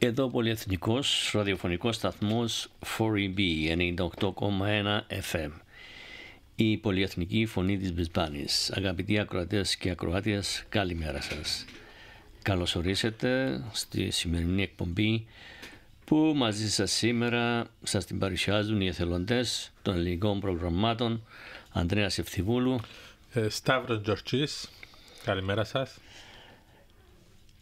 Εδώ πολυεθνικός ραδιοφωνικός σταθμός 4EB 98,1 FM. Η πολυεθνική φωνή της Μπρισμπάνης. Αγαπητοί ακροατές και ακροάτιες, καλημέρα σας. Καλώς ορίσετε στη σημερινή εκπομπή που μαζί σας σήμερα σας την παρουσιάζουν οι εθελοντές των ελληνικών προγραμμάτων Ανδρέας Ευθυμβούλου, Σταύρος Τζορτσής, καλημέρα σας.